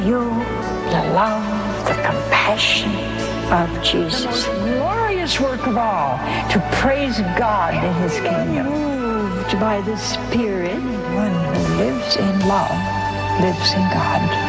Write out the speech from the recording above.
You, the love, the compassion of Jesus. The most glorious work of all, to praise God in His kingdom. Moved by the Spirit, one who lives in love lives in God.